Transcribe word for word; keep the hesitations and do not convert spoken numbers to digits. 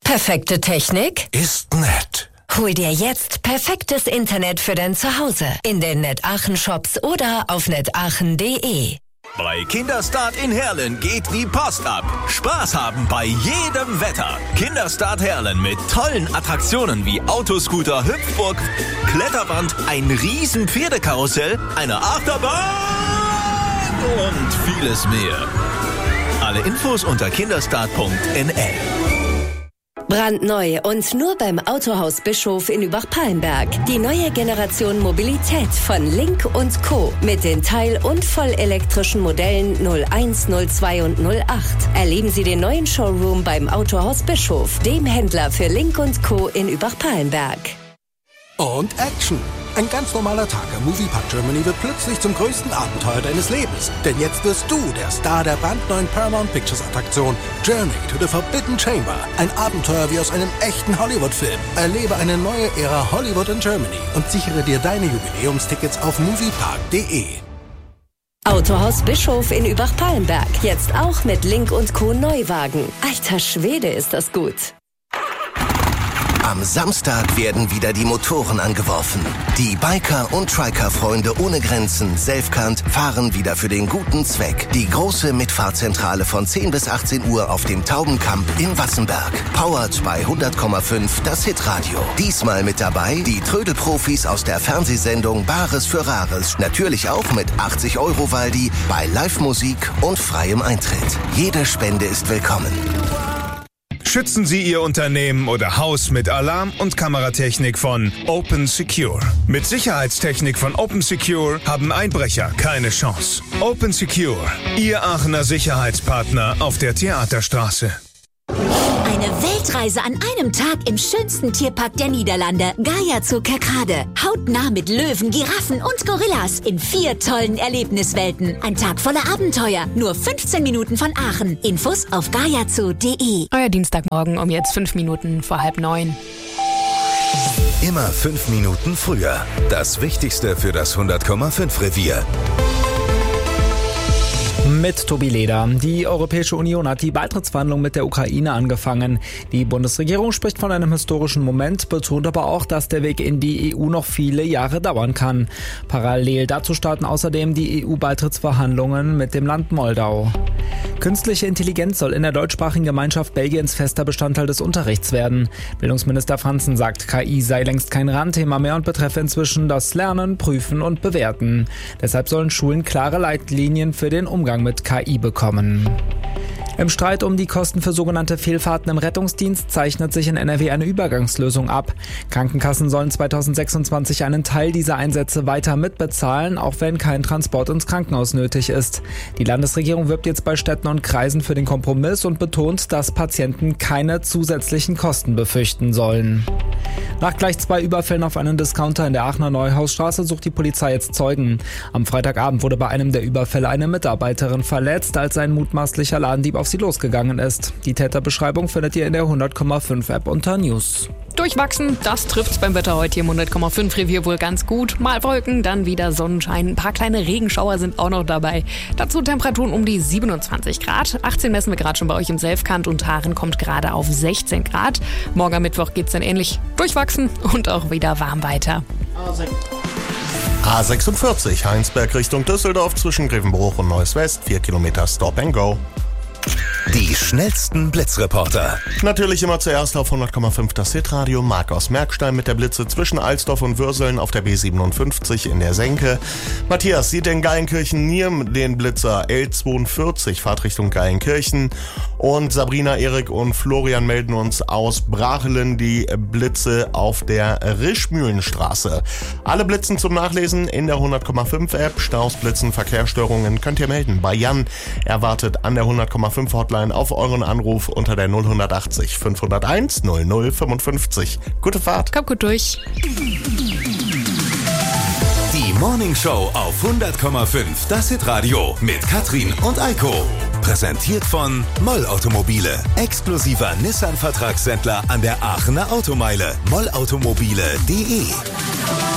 Perfekte Technik? Ist nett. Hol dir jetzt perfektes Internet für dein Zuhause in den NetAchen-Shops oder auf netachen punkt de. Bei Kinderstart in Herlen geht die Post ab. Spaß haben bei jedem Wetter. Kinderstart Herlen mit tollen Attraktionen wie Autoscooter, Hüpfburg, Kletterwand, ein riesen Pferdekarussell, eine Achterbahn und vieles mehr. Alle Infos unter kinderstart punkt n l. Brandneu und nur beim Autohaus Bischof in Übach-Palenberg. Die neue Generation Mobilität von Link und Co. mit den teil- und vollelektrischen Modellen null eins, null zwei und null acht. Erleben Sie den neuen Showroom beim Autohaus Bischof, dem Händler für Link und Co. in Übach-Palenberg. Und Action! Ein ganz normaler Tag am Moviepark Germany wird plötzlich zum größten Abenteuer deines Lebens. Denn jetzt wirst du der Star der brandneuen Paramount Pictures Attraktion Journey to the Forbidden Chamber. Ein Abenteuer wie aus einem echten Hollywood-Film. Erlebe eine neue Ära Hollywood in Germany und sichere dir deine Jubiläumstickets auf moviepark punkt de. Autohaus Bischof in Übach-Palenberg. Jetzt auch mit Link und Co. Neuwagen. Alter Schwede, ist das gut. Am Samstag werden wieder die Motoren angeworfen. Die Biker- und Triker-Freunde ohne Grenzen, Selfkant, fahren wieder für den guten Zweck. Die große Mitfahrzentrale von zehn bis achtzehn Uhr auf dem Taubenkamp in Wassenberg. Powered bei hundert Komma fünf, das Hitradio. Diesmal mit dabei die Trödelprofis aus der Fernsehsendung Bares für Rares. Natürlich auch mit achtzig Euro Waldi bei Live-Musik und freiem Eintritt. Jede Spende ist willkommen. Schützen Sie Ihr Unternehmen oder Haus mit Alarm- und Kameratechnik von Open Secure. Mit Sicherheitstechnik von Open Secure haben Einbrecher keine Chance. Open Secure, Ihr Aachener Sicherheitspartner auf der Theaterstraße. Eine Weltreise an einem Tag im schönsten Tierpark der Niederlande, Gaia Zoo Kerkrade. Hautnah mit Löwen, Giraffen und Gorillas in vier tollen Erlebniswelten. Ein Tag voller Abenteuer, nur fünfzehn Minuten von Aachen. Infos auf gaia zoo punkt de. Euer Dienstagmorgen um jetzt fünf Minuten vor halb neun. Immer fünf Minuten früher. Das Wichtigste für das hundert Komma fünf Revier. Mit Tobi Leder. Die Europäische Union hat die Beitrittsverhandlungen mit der Ukraine angefangen. Die Bundesregierung spricht von einem historischen Moment, betont aber auch, dass der Weg in die E U noch viele Jahre dauern kann. Parallel dazu starten außerdem die E U-Beitrittsverhandlungen mit dem Land Moldau. Künstliche Intelligenz soll in der deutschsprachigen Gemeinschaft Belgiens fester Bestandteil des Unterrichts werden. Bildungsminister Franzen sagt, K I sei längst kein Randthema mehr und betreffe inzwischen das Lernen, Prüfen und Bewerten. Deshalb sollen Schulen klare Leitlinien für den Umgang mit K I bekommen. Im Streit um die Kosten für sogenannte Fehlfahrten im Rettungsdienst zeichnet sich in N R W eine Übergangslösung ab. Krankenkassen sollen zweitausendsechsundzwanzig einen Teil dieser Einsätze weiter mitbezahlen, auch wenn kein Transport ins Krankenhaus nötig ist. Die Landesregierung wirbt jetzt bei Städten und Kreisen für den Kompromiss und betont, dass Patienten keine zusätzlichen Kosten befürchten sollen. Nach gleich zwei Überfällen auf einen Discounter in der Aachener Neuhausstraße sucht die Polizei jetzt Zeugen. Am Freitagabend wurde bei einem der Überfälle eine Mitarbeiterin verletzt, als ein mutmaßlicher Ladendieb auf sie losgegangen ist. Die Täterbeschreibung findet ihr in der hundert Komma fünf App unter News. Durchwachsen, das trifft's beim Wetter heute hier im hundert Komma fünf Revier wohl ganz gut. Mal Wolken, dann wieder Sonnenschein. Ein paar kleine Regenschauer sind auch noch dabei. Dazu Temperaturen um die siebenundzwanzig Grad. achtzehn messen wir gerade schon bei euch im Selfkant und Haaren kommt gerade auf sechzehn Grad. Morgen am Mittwoch geht's dann ähnlich durchwachsen und auch wieder warm weiter. A sechsundvierzig Heinsberg Richtung Düsseldorf zwischen Grevenbruch und Neuss West. vier Kilometer Stop and Go. Die schnellsten Blitzreporter. Natürlich immer zuerst auf hundert Komma fünf das Hitradio. Marc aus Merkstein mit der Blitze zwischen Alsdorf und Würseln auf der B siebenundfünfzig in der Senke. Matthias sieht in Geilenkirchen-Nierm den Blitzer L zweiundvierzig, Fahrt Richtung Geilenkirchen. Und Sabrina, Erik und Florian melden uns aus Brachelen die Blitze auf der Rischmühlenstraße. Alle Blitzen zum Nachlesen in der hundert Komma fünf App. Staus, Blitzen, Verkehrsstörungen könnt ihr melden bei Jan. Er wartet an der hundert Komma fünf Hotline auf euren Anruf unter der null achtzig fünfhunderteins null null fünfundfünfzig. Gute Fahrt. Kommt gut durch. Die Morning Show auf hundert Komma fünf, das Hitradio mit Katrin und Eiko. Präsentiert von Moll Automobile. Exklusiver Nissan-Vertragshändler an der Aachener Automeile. moll automobile punkt de